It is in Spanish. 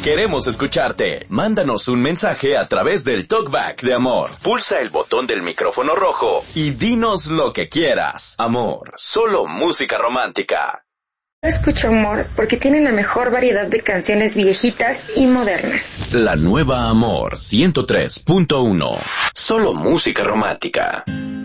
Queremos escucharte. Mándanos un mensaje a través del Talkback de Amor. Pulsa el botón del micrófono rojo y dinos lo que quieras. Amor, solo música romántica. Escucho Amor porque tiene la mejor variedad de canciones viejitas y modernas. La nueva Amor 103.1. Solo música romántica.